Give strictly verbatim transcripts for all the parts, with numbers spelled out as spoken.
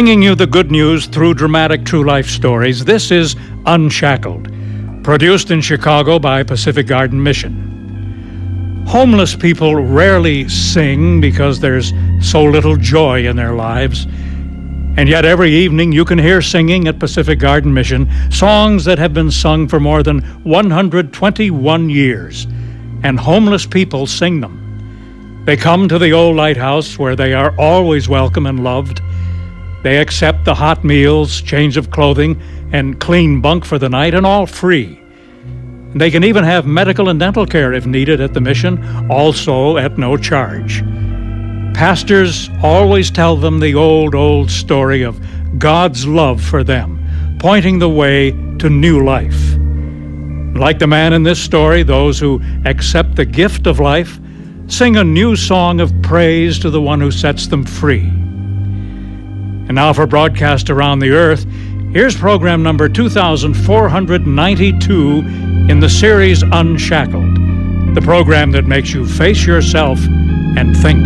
Bringing you the good news through dramatic true life stories, this is Unshackled, produced in Chicago by Pacific Garden Mission. Homeless people rarely sing because there's so little joy in their lives. And yet every evening you can hear singing at Pacific Garden Mission songs that have been sung for more than one hundred twenty-one years. And homeless people sing them. They come to the old lighthouse where they are always welcome and loved. They accept the hot meals, change of clothing, and clean bunk for the night, and all free. They can even have medical and dental care if needed at the mission, also at no charge. Pastors always tell them the old, old story of God's love for them, pointing the way to new life. Like the man in this story, those who accept the gift of life sing a new song of praise to the one who sets them free. And now for broadcast around the earth, here's program number two thousand four hundred ninety-two in the series Unshackled, the program that makes you face yourself and think.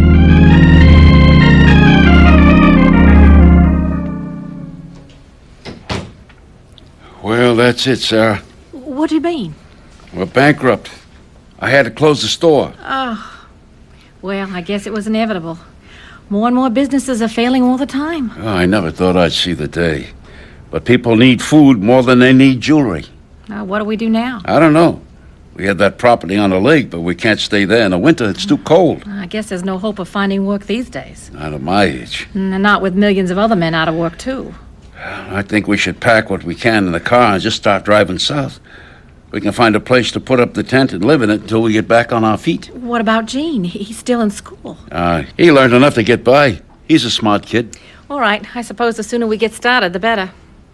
Well, that's it, Sarah. What do you mean? We're bankrupt. I had to close the store. Oh, well, I guess it was inevitable. More and more businesses are failing all the time. Oh, I never thought I'd see the day. But people need food more than they need jewelry. Uh, what do we do now? I don't know. We had that property on the lake, but we can't stay there in the winter. It's too cold. I guess there's no hope of finding work these days. Not at my age. And not with millions of other men out of work, too. I think we should pack what we can in the car and just start driving south. We can find a place to put up the tent and live in it until we get back on our feet. What about Gene? He's still in school. Uh, he learned enough to get by. He's a smart kid. All right. I suppose the sooner we get started, the better.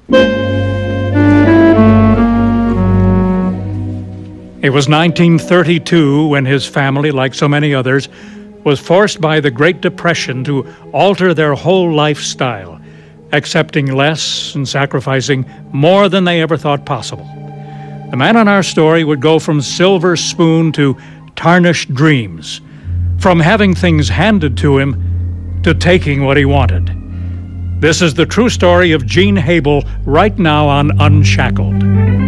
It was nineteen thirty-two when his family, like so many others, was forced by the Great Depression to alter their whole lifestyle, accepting less and sacrificing more than they ever thought possible. The man on our story would go from silver spoon to tarnished dreams, from having things handed to him to taking what he wanted. This is the true story of Gene Habel right now on Unshackled.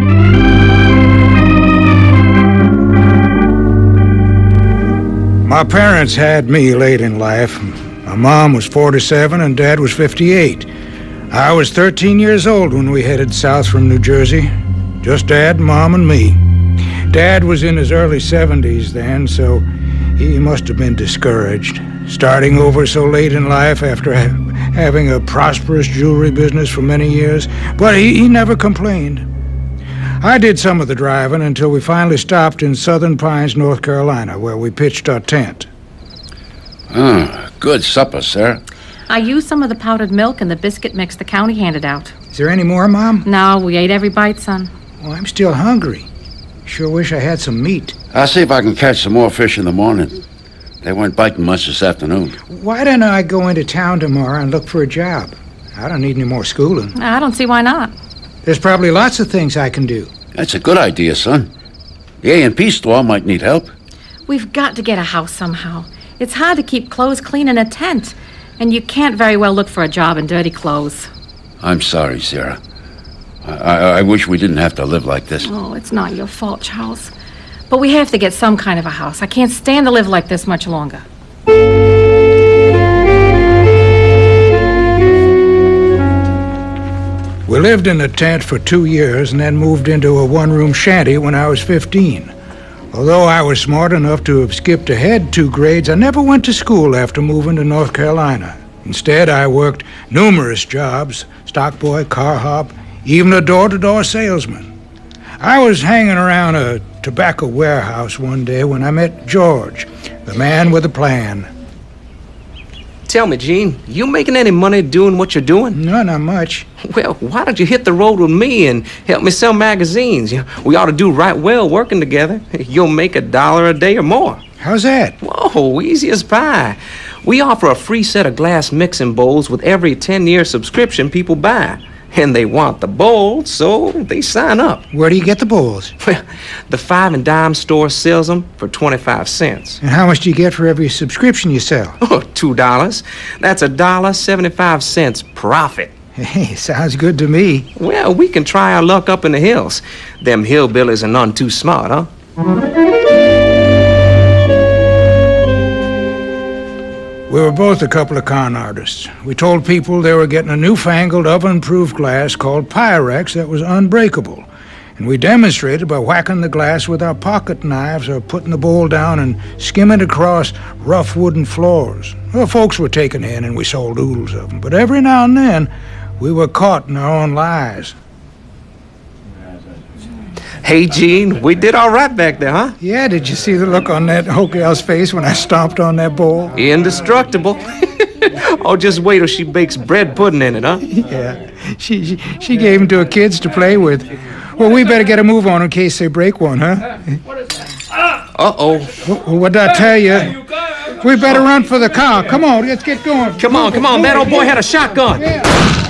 My parents had me late in life. My mom was forty-seven and Dad was fifty-eight. I was thirteen years old when we headed south from New Jersey. Just Dad, Mom, and me. Dad was in his early seventies then, so he must have been discouraged, starting over so late in life after ha- having a prosperous jewelry business for many years. But he, he never complained. I did some of the driving until we finally stopped in Southern Pines, North Carolina, where we pitched our tent. Oh, good supper, Sarah. I used some of the powdered milk and the biscuit mix the county handed out. Is there any more, Mom? No, we ate every bite, son. Well, I'm still hungry. Sure wish I had some meat. I'll see if I can catch some more fish in the morning. They weren't biting much this afternoon. Why don't I go into town tomorrow and look for a job? I don't need any more schooling. I don't see why not. There's probably lots of things I can do. That's a good idea, son. The A and P store might need help. We've got to get a house somehow. It's hard to keep clothes clean in a tent, and you can't very well look for a job in dirty clothes. I'm sorry, Sarah. I, I, I wish we didn't have to live like this. Oh, it's not your fault, Charles. But we have to get some kind of a house. I can't stand to live like this much longer. We lived in a tent for two years and then moved into a one-room shanty when I was fifteen. Although I was smart enough to have skipped ahead two grades, I never went to school after moving to North Carolina. Instead, I worked numerous jobs, stock boy, car hop, even a door-to-door salesman. I was hanging around a tobacco warehouse one day when I met George, the man with a plan. Tell me, Gene, you making any money doing what you're doing? No, not much. Well, why don't you hit the road with me and help me sell magazines? You know, we ought to do right well working together. You'll make a dollar a day or more. How's that? Whoa, easy as pie. We offer a free set of glass mixing bowls with every ten-year subscription people buy. And they want the bowls, so they sign up. Where do you get the bowls? Well, the five and dime store sells them for twenty-five cents. And how much do you get for every subscription you sell? Oh, two dollars. That's a dollar seventy-five cents profit. Hey, sounds good to me. Well, we can try our luck up in the hills. Them hillbillies are none too smart, huh? We were both a couple of con artists. We told people they were getting a newfangled oven-proof glass called Pyrex that was unbreakable. And we demonstrated by whacking the glass with our pocket knives or putting the bowl down and skimming across rough wooden floors. Well, folks were taken in and we sold oodles of them. But every now and then, we were caught in our own lies. Hey, Gene, we did all right back there, huh? Yeah, did you see the look on that Hoke gal's face when I stomped on that bowl? Indestructible. Oh, just wait till she bakes bread pudding in it, huh? Yeah, she, she, she gave them to her kids to play with. Well, we better get a move on in case they break one, huh? Uh-oh. Well, what did I tell you? We better run for the car. Come on, let's get going. Come on, come on. That old boy had a shotgun. Yeah.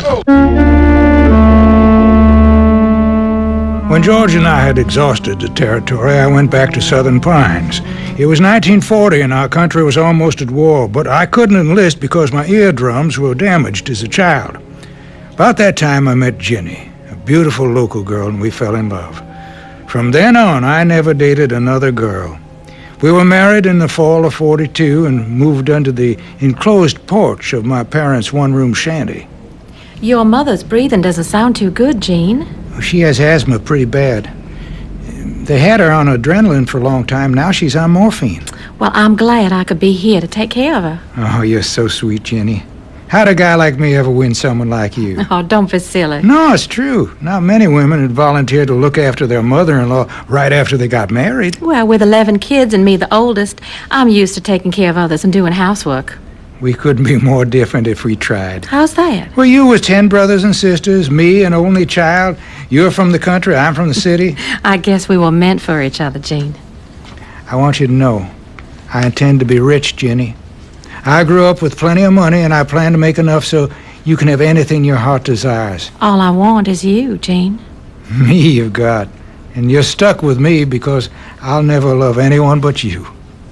When George and I had exhausted the territory, I went back to Southern Pines. It was nineteen forty and our country was almost at war, but I couldn't enlist because my eardrums were damaged as a child. About that time, I met Jenny, a beautiful local girl, and we fell in love. From then on, I never dated another girl. We were married in the fall of forty-two and moved under the enclosed porch of my parents' one-room shanty. Your mother's breathing doesn't sound too good, Gene. She has asthma pretty bad. They had her on adrenaline for a long time. Now she's on morphine. Well, I'm glad I could be here to take care of her. Oh, you're so sweet, Jenny. How'd a guy like me ever win someone like you? Oh, don't be silly. No, it's true. Not many women would volunteer to look after their mother-in-law right after they got married. Well, with eleven kids and me the oldest, I'm used to taking care of others and doing housework. We couldn't be more different if we tried. How's that? Well, you was ten brothers and sisters, me an only child. You're from the country, I'm from the city. I guess we were meant for each other, Gene. I want you to know, I intend to be rich, Jenny. I grew up with plenty of money, and I plan to make enough so you can have anything your heart desires. All I want is you, Gene. Me, you've got. And you're stuck with me because I'll never love anyone but you.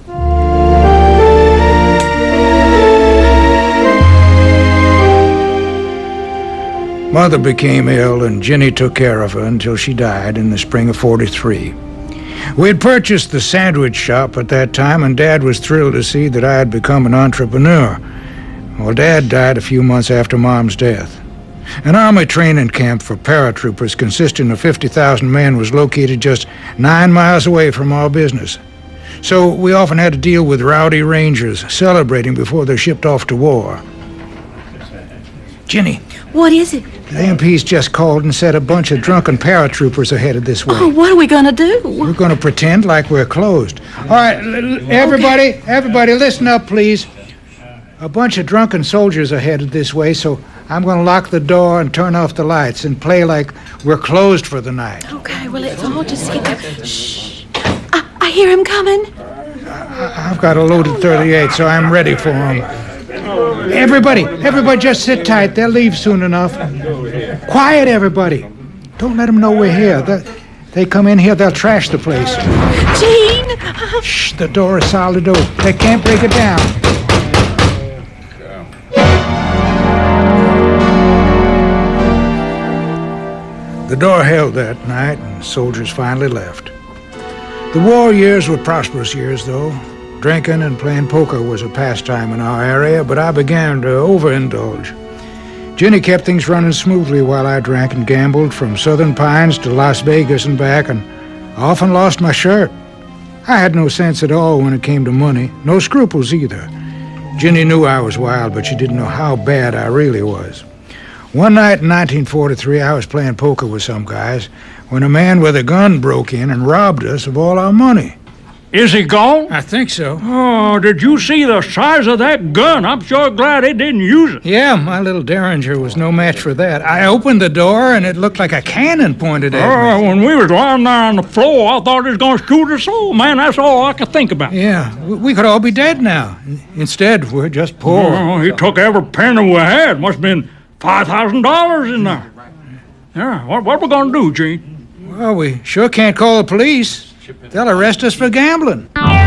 Mother became ill, and Jenny took care of her until she died in the spring of forty-three. We had purchased the sandwich shop at that time, and Dad was thrilled to see that I had become an entrepreneur. Well, Dad died a few months after Mom's death. An Army training camp for paratroopers consisting of fifty thousand men was located just nine miles away from our business. So we often had to deal with rowdy Rangers celebrating before they're shipped off to war. Jenny. What is it? The A M P's just called and said a bunch of drunken paratroopers are headed this way. Oh, what are we going to do? We're going to pretend like we're closed. All right, l- l- everybody, okay. everybody, listen up, please. A bunch of drunken soldiers are headed this way, so I'm going to lock the door and turn off the lights and play like we're closed for the night. Okay, well, let's all just get... Shh. I, I hear him coming. I- I've got a loaded thirty-eight, so I'm ready for him. Everybody, everybody just sit tight. They'll leave soon enough. Quiet, everybody. Don't let them know we're here. They, they come in here, they'll trash the place. Gene! Shh, the door is solid oak. They can't break it down. The door held that night, and soldiers finally left. The war years were prosperous years, though. Drinking and playing poker was a pastime in our area, but I began to overindulge. Jenny kept things running smoothly while I drank and gambled from Southern Pines to Las Vegas and back, and I often lost my shirt. I had no sense at all when it came to money, no scruples either. Jenny knew I was wild, but she didn't know how bad I really was. One night in nineteen forty-three, I was playing poker with some guys when a man with a gun broke in and robbed us of all our money. Is he gone? I think so. Oh, did you see the size of that gun? I'm sure glad he didn't use it. Yeah, my little Derringer was no match for that. I opened the door, and it looked like a cannon pointed at Oh, me. when we was lying there on the floor, I thought he was going to shoot us all. Man, that's all I could think about. Yeah, we, we could all be dead now. Instead, we're just poor. Oh, he took every penny we had. Must have been five thousand dollars in there. Yeah, what, what we gonna do, Gene? Well, we sure can't call the police. They'll arrest us for gambling.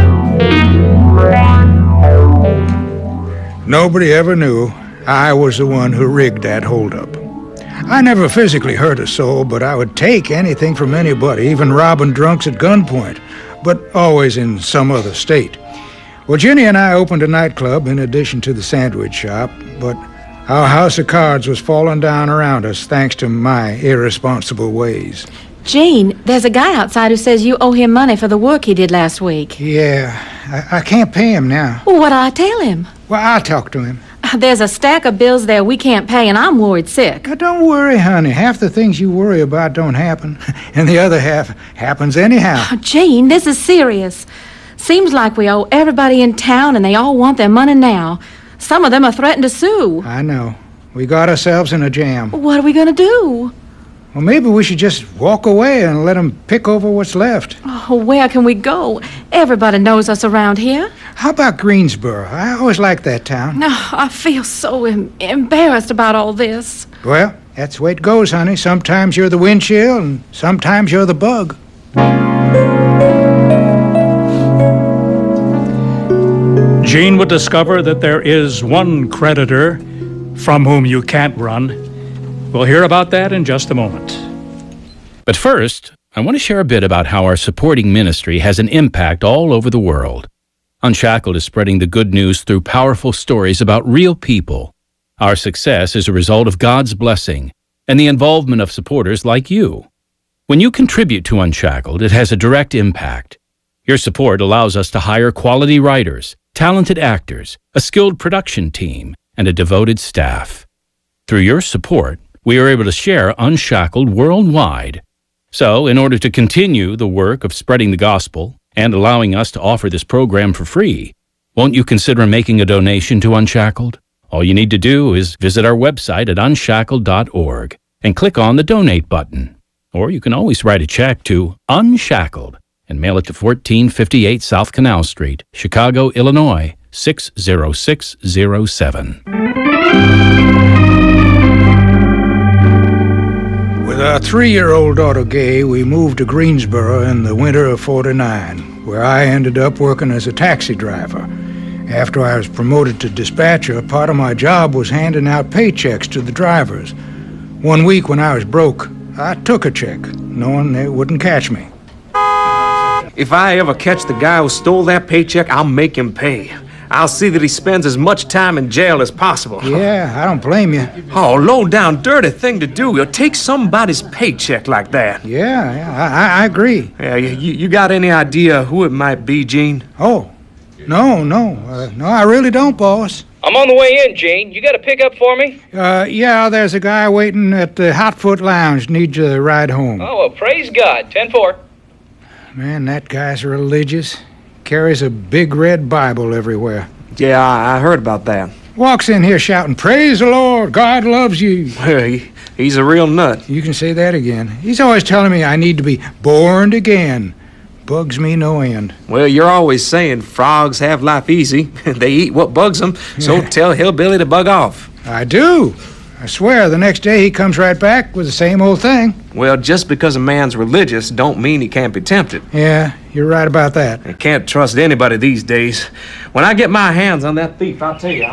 Nobody ever knew I was the one who rigged that holdup. I never physically hurt a soul, but I would take anything from anybody, even robbing drunks at gunpoint, but always in some other state. Well, Ginny and I opened a nightclub in addition to the sandwich shop, but our house of cards was falling down around us thanks to my irresponsible ways. Gene, there's a guy outside who says you owe him money for the work he did last week. Yeah, I, I can't pay him now. Well, what'd I tell him? Well, I'll talk to him. There's a stack of bills there we can't pay, and I'm worried sick. Now, don't worry, honey. Half the things you worry about don't happen, and the other half happens anyhow. Oh, Gene, this is serious. Seems like we owe everybody in town, and they all want their money now. Some of them are threatened to sue. I know. We got ourselves in a jam. What are we going to do? Well, maybe we should just walk away and let them pick over what's left. Oh, where can we go? Everybody knows us around here. How about Greensboro? I always liked that town. No, I feel so em- embarrassed about all this. Well, that's the way it goes, honey. Sometimes you're the windshield, and sometimes you're the bug. Gene would discover that there is one creditor from whom you can't run. We'll hear about that in just a moment. But first, I want to share a bit about how our supporting ministry has an impact all over the world. Unshackled is spreading the good news through powerful stories about real people. Our success is a result of God's blessing and the involvement of supporters like you. When you contribute to Unshackled, it has a direct impact. Your support allows us to hire quality writers, talented actors, a skilled production team, and a devoted staff. Through your support, we are able to share Unshackled worldwide. So, in order to continue the work of spreading the gospel and allowing us to offer this program for free, won't you consider making a donation to Unshackled? All you need to do is visit our website at unshackled dot org and click on the Donate button. Or you can always write a check to Unshackled and mail it to fourteen fifty-eight South Canal Street, Chicago, Illinois, six zero six zero seven. With our three-year-old daughter, Gay, we moved to Greensboro in the winter of forty-nine, where I ended up working as a taxi driver. After I was promoted to dispatcher, part of my job was handing out paychecks to the drivers. One week when I was broke, I took a check, knowing they wouldn't catch me. If I ever catch the guy who stole that paycheck, I'll make him pay. I'll see that he spends as much time in jail as possible. Yeah, I don't blame you. Oh, low-down, dirty thing to do. You'll take somebody's paycheck like that. Yeah, yeah, I, I agree. Yeah, you, you got any idea who it might be, Gene? Oh, no, no, uh, no, I really don't, boss. I'm on the way in, Gene. You got a pickup for me? Uh, yeah, there's a guy waiting at the Hotfoot Lounge. Needs a ride home. Oh, well, praise God. ten four. Man, that guy's religious. Carries a big red Bible everywhere. Yeah, I, I heard about that. Walks in here shouting, "Praise the Lord, God loves you." He, he's a real nut. You can say that again. He's always telling me I need to be born again. Bugs me no end. Well, you're always saying frogs have life easy. They eat what bugs them, so Yeah. tell Hillbilly to bug off. I do. I swear, the next day he comes right back with the same old thing. Well, just because a man's religious don't mean he can't be tempted. Yeah, you're right about that. I can't trust anybody these days. When I get my hands on that thief, I'll tell you.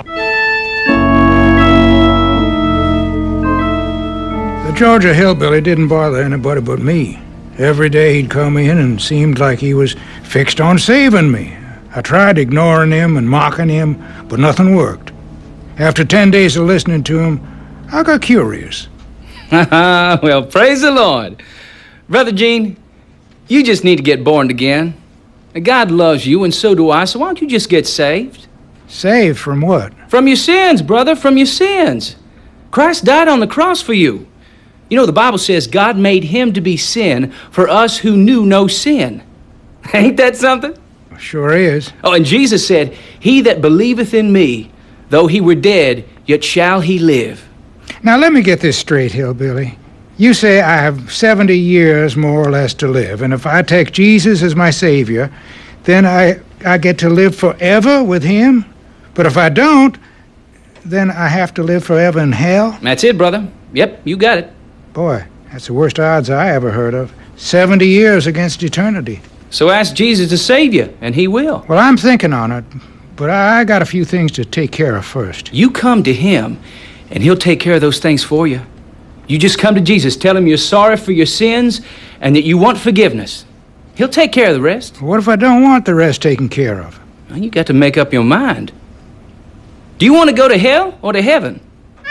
The Georgia hillbilly didn't bother anybody but me. Every day he'd come in and seemed like he was fixed on saving me. I tried ignoring him and mocking him, but nothing worked. After ten days of listening to him, I got curious. Well, praise the Lord. Brother Gene, you just need to get born again. God loves you, and so do I, so why don't you just get saved? Saved from what? From your sins, brother, from your sins. Christ died on the cross for you. You know, the Bible says God made him to be sin for us who knew no sin. Ain't that something? Sure is. Oh, and Jesus said, "He that believeth in me, though he were dead, yet shall he live." Now let me get this straight, hillbilly. You say I have seventy years more or less to live, and if I take Jesus as my savior, then I, I get to live forever with him? But if I don't, then I have to live forever in hell? That's it, brother. Yep, you got it. Boy, That's the worst odds I ever heard of. Seventy years against eternity. So ask Jesus to save you, and he will. Well, I'm thinking on it, but I got a few things to take care of first. You come to him, and he'll take care of those things for you. You just come to Jesus, tell him you're sorry for your sins, and that you want forgiveness. He'll take care of the rest. What if I don't want the rest taken care of? Well, you got to make up your mind. Do you want to go to hell or to heaven?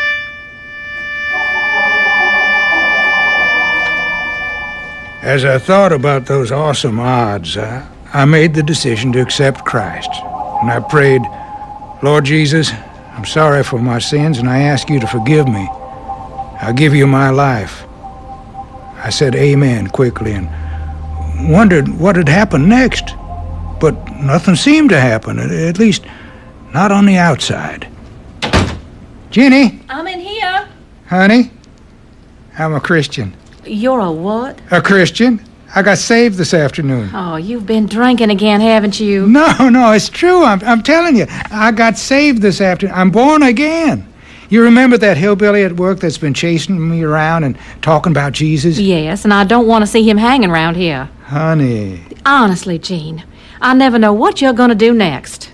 As I thought about those awesome odds, I, I made the decision to accept Christ. And I prayed, Lord Jesus, I'm sorry for my sins, and I ask you to forgive me. I'll give you my life. I said amen quickly and wondered what had happened next. But nothing seemed to happen, at least not on the outside. Jenny? I'm in here. Honey? I'm a Christian. You're a what? A Christian? I got saved this afternoon. Oh, you've been drinking again, haven't you? No, no, it's true. I'm, I'm telling you. I got saved this afternoon. I'm born again. You remember that hillbilly at work that's been chasing me around and talking about Jesus? Yes, and I don't want to see him hanging around here. Honey. Honestly, Gene, I never know what you're going to do next.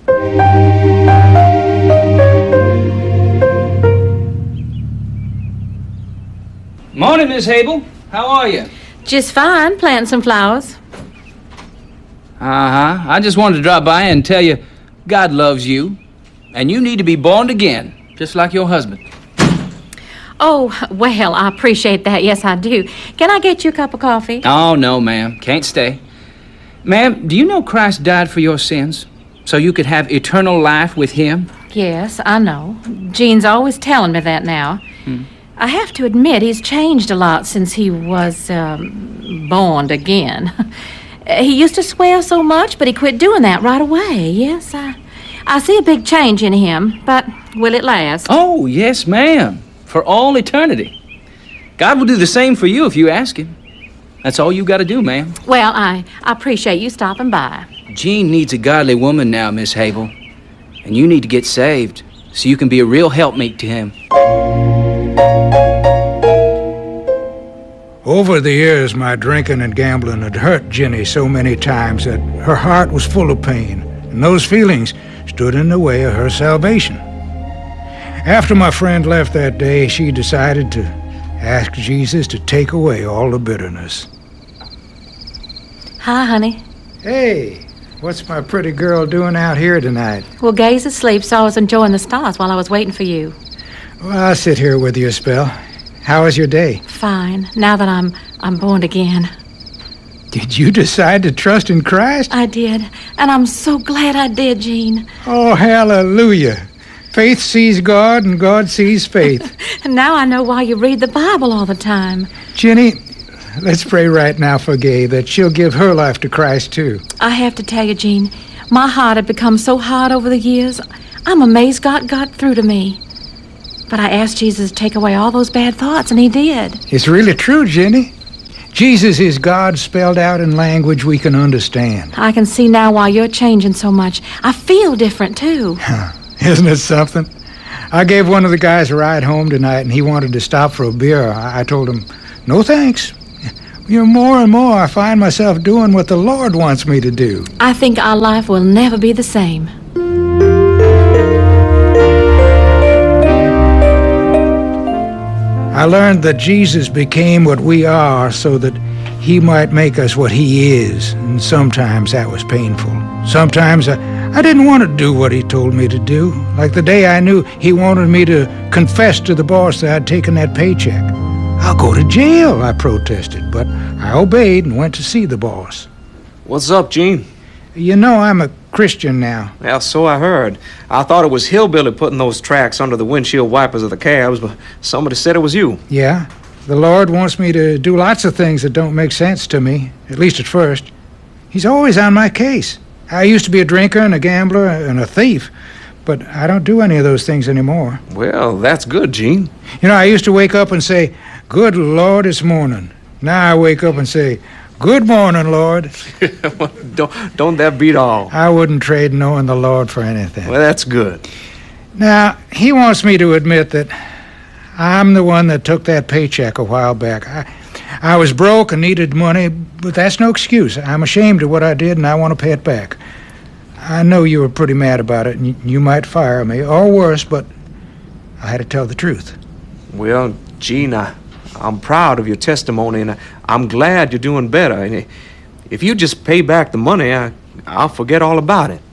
Morning, Miss Hable. How are you? Just fine, planting some flowers. Uh-huh. I just wanted to drop by and tell you God loves you, and you need to be born again, just like your husband. Oh, well, I appreciate that. Yes, I do. Can I get you a cup of coffee? Oh, no, ma'am. Can't stay. Ma'am, do you know Christ died for your sins so you could have eternal life with him? Yes, I know. Gene's always telling me that now. Hmm. I have to admit he's changed a lot since he was, um, born again. He used to swear so much, but he quit doing that right away. Yes, I, I see a big change in him, but will it last? Oh, yes, ma'am. For all eternity. God will do the same for you if you ask him. That's all you got to do, ma'am. Well, I, I appreciate you stopping by. Gene needs a godly woman now, Miss Hable. And you need to get saved so you can be a real helpmate to him. Over the years, my drinking and gambling had hurt Jenny so many times that her heart was full of pain, and those feelings stood in the way of her salvation. After my friend left that day, she decided to ask Jesus to take away all the bitterness. Hi, honey. Hey, what's my pretty girl doing out here tonight? Well, Gay's asleep, so I was enjoying the stars while I was waiting for you. Well, I'll sit here with you a spell. How was your day? Fine, now that I'm I'm born again. Did you decide to trust in Christ? I did, and I'm so glad I did, Gene. Oh, hallelujah. Faith sees God, and God sees faith. And now I know why you read the Bible all the time. Jenny, let's pray right now for Gay that she'll give her life to Christ, too. I have to tell you, Gene, my heart had become so hard over the years. I'm amazed God got through to me. But I asked Jesus to take away all those bad thoughts, and he did. It's really true, Jenny. Jesus is God spelled out in language we can understand. I can see now why you're changing so much. I feel different, too. Isn't it something? I gave one of the guys a ride home tonight, and he wanted to stop for a beer. I told him, no thanks. You know, more and more I find myself doing what the Lord wants me to do. I think our life will never be the same. I learned that Jesus became what we are so that he might make us what he is, and sometimes that was painful. Sometimes I, I didn't want to do what he told me to do, like the day I knew he wanted me to confess to the boss that I'd taken that paycheck. I'll go to jail, I protested, but I obeyed and went to see the boss. What's up, Gene? You know I'm a Christian now. Well, so I heard. I thought it was Hillbilly putting those tracks under the windshield wipers of the cabs, but somebody said it was you. Yeah. The Lord wants me to do lots of things that don't make sense to me, at least at first. He's always on my case. I used to be a drinker and a gambler and a thief, but I don't do any of those things anymore. Well, that's good, Gene. You know, I used to wake up and say, good Lord, it's morning. Now I wake up and say, good morning, Lord. don't, don't that beat all? I wouldn't trade knowing the Lord for anything. Well, that's good. Now, he wants me to admit that I'm the one that took that paycheck a while back. I, I was broke and needed money, but that's no excuse. I'm ashamed of what I did, and I want to pay it back. I know you were pretty mad about it, and you, you might fire me, or worse, but I had to tell the truth. Well, Gene, I, I'm proud of your testimony, and I, I'm glad you're doing better. And if you just pay back the money, I, I'll forget all about it.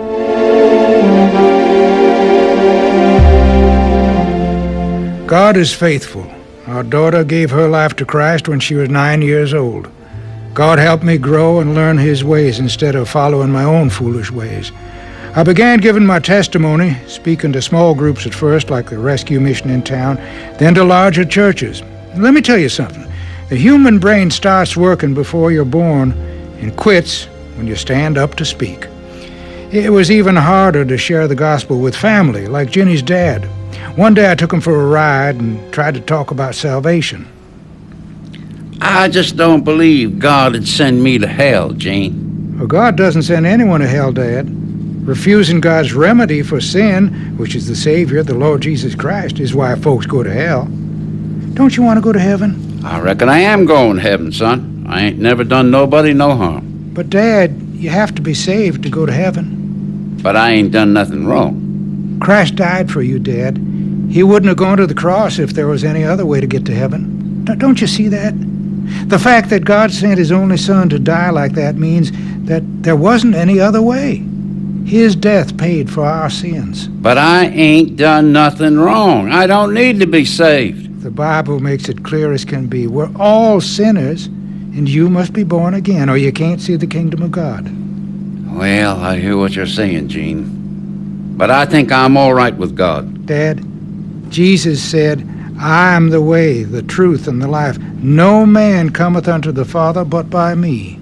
God is faithful. Our daughter gave her life to Christ when she was nine years old. God helped me grow and learn His ways instead of following my own foolish ways. I began giving my testimony, speaking to small groups at first, like the rescue mission in town, then to larger churches. Let me tell you something. The human brain starts working before you're born and quits when you stand up to speak. It was even harder to share the gospel with family, like Jenny's dad. One day I took him for a ride and tried to talk about salvation. I just don't believe God would send me to hell, Gene. Well, God doesn't send anyone to hell, Dad. Refusing God's remedy for sin, which is the Savior, the Lord Jesus Christ, is why folks go to hell. Don't you want to go to heaven? I reckon I am going to heaven, son. I ain't never done nobody no harm. But, Dad, you have to be saved to go to heaven. But I ain't done nothing wrong. Christ died for you, Dad. He wouldn't have gone to the cross if there was any other way to get to heaven. Don't you see that? The fact that God sent His only Son to die like that means that there wasn't any other way. His death paid for our sins. But I ain't done nothing wrong. I don't need to be saved. The Bible makes it clear as can be. We're all sinners, and you must be born again, or you can't see the kingdom of God. Well, I hear what you're saying, Gene. But I think I'm all right with God. Dad, Jesus said, I am the way, the truth, and the life. No man cometh unto the Father but by me.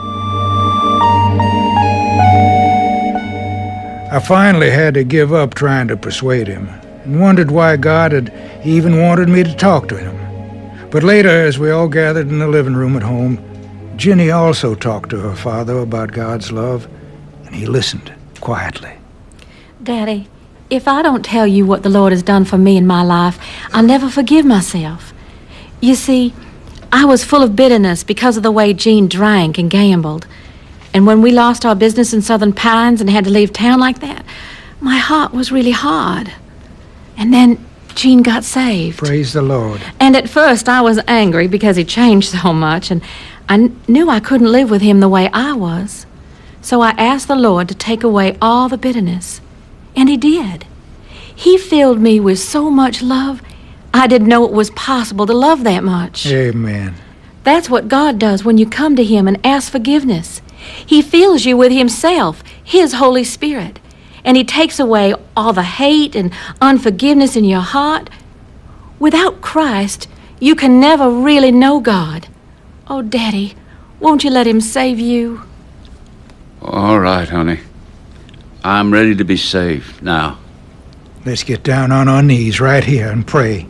I finally had to give up trying to persuade him, and wondered why God had even wanted me to talk to him. But later, as we all gathered in the living room at home, Jenny also talked to her father about God's love, and he listened quietly. Daddy, if I don't tell you what the Lord has done for me in my life, I'll never forgive myself. You see, I was full of bitterness because of the way Gene drank and gambled. And when we lost our business in Southern Pines and had to leave town like that, my heart was really hard. And then Gene got saved. Praise the Lord. And at first I was angry because he changed so much, and I kn- knew I couldn't live with him the way I was. So I asked the Lord to take away all the bitterness. And He did. He filled me with so much love, I didn't know it was possible to love that much. Amen. That's what God does when you come to Him and ask forgiveness. He fills you with Himself, His Holy Spirit, and He takes away all the hate and unforgiveness in your heart. Without Christ, you can never really know God. Oh, Daddy, won't you let Him save you? All right, honey. I'm ready to be saved now. Let's get down on our knees right here and pray.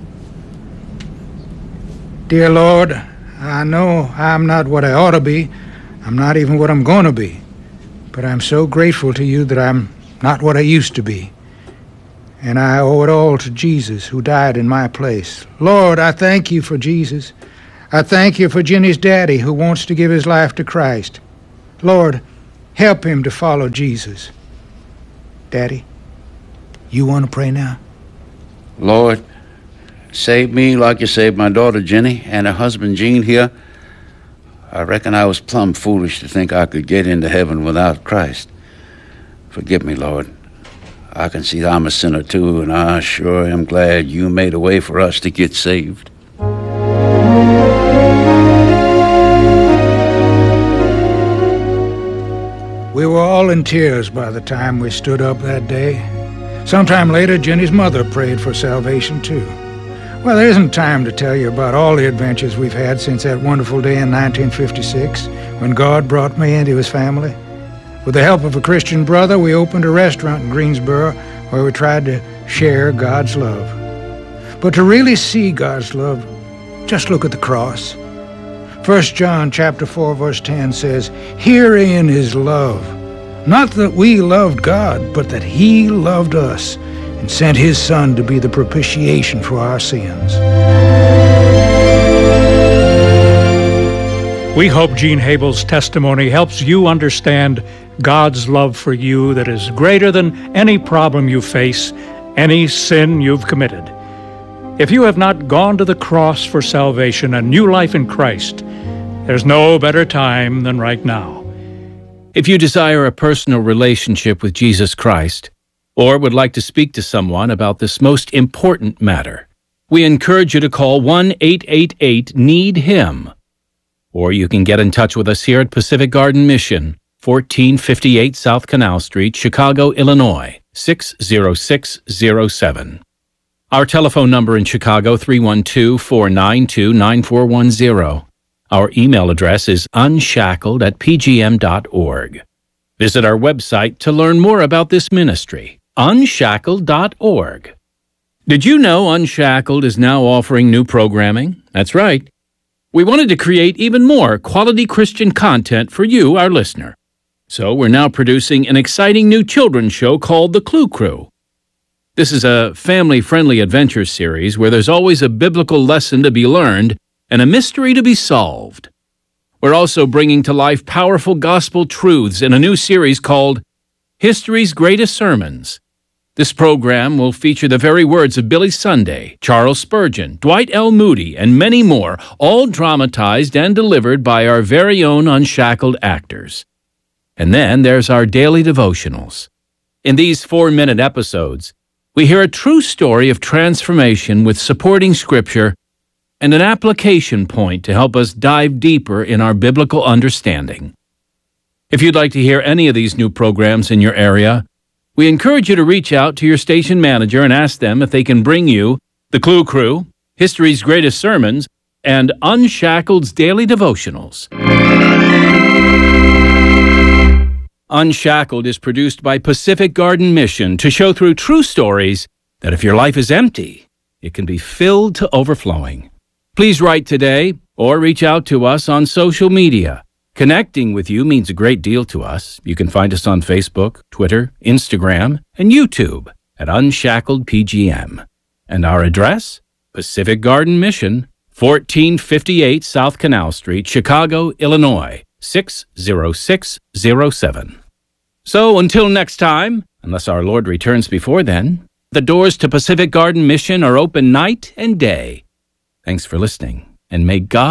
Dear Lord, I know I'm not what I ought to be. I'm not even what I'm going to be. But I'm so grateful to you that I'm not what I used to be. And I owe it all to Jesus, who died in my place. Lord, I thank you for Jesus. I thank you for Jenny's daddy, who wants to give his life to Christ. Lord, help him to follow Jesus. Daddy, you want to pray now? Lord, save me like you saved my daughter Jenny and her husband Gene here. I reckon I was plumb foolish to think I could get into heaven without Christ. Forgive me, Lord. I can see I'm a sinner too, and I sure am glad you made a way for us to get saved. We were all in tears by the time we stood up that day. Sometime later, Jenny's mother prayed for salvation too. Well, there isn't time to tell you about all the adventures we've had since that wonderful day in nineteen fifty-six, when God brought me into His family. With the help of a Christian brother, we opened a restaurant in Greensboro where we tried to share God's love. But to really see God's love, just look at the cross. First John chapter four, verse ten says, "Herein is love, not that we loved God, but that He loved us and sent His Son to be the propitiation for our sins." We hope Gene Habel's testimony helps you understand God's love for you that is greater than any problem you face, any sin you've committed. If you have not gone to the cross for salvation, a new life in Christ, there's no better time than right now. If you desire a personal relationship with Jesus Christ, or would like to speak to someone about this most important matter, we encourage you to call one eight eight eight need him. Or you can get in touch with us here at Pacific Garden Mission, fourteen fifty-eight South Canal Street, Chicago, Illinois, six zero six zero seven. Our telephone number in Chicago, three one two, four nine two, nine four one zero. Our email address is unshackled at p g m dot org. Visit our website to learn more about this ministry, unshackled dot org. Did you know Unshackled is now offering new programming? That's right. We wanted to create even more quality Christian content for you, our listener. So we're now producing an exciting new children's show called The Clue Crew. This is a family-friendly adventure series where there's always a biblical lesson to be learned and a mystery to be solved. We're also bringing to life powerful gospel truths in a new series called History's Greatest Sermons. This program will feature the very words of Billy Sunday, Charles Spurgeon, Dwight L. Moody, and many more, all dramatized and delivered by our very own Unshackled actors. And then there's our daily devotionals. In these four-minute episodes, we hear a true story of transformation with supporting scripture and an application point to help us dive deeper in our biblical understanding. If you'd like to hear any of these new programs in your area, we encourage you to reach out to your station manager and ask them if they can bring you The Clue Crew, History's Greatest Sermons, and Unshackled's Daily Devotionals. Unshackled is produced by Pacific Garden Mission to show through true stories that if your life is empty, it can be filled to overflowing. Please write today or reach out to us on social media. Connecting with you means a great deal to us. You can find us on Facebook, Twitter, Instagram, and YouTube at Unshackled P G M. And our address? Pacific Garden Mission, fourteen fifty-eight South Canal Street, Chicago, Illinois, six zero six zero seven. So until next time, unless our Lord returns before then, the doors to Pacific Garden Mission are open night and day. Thanks for listening, and may God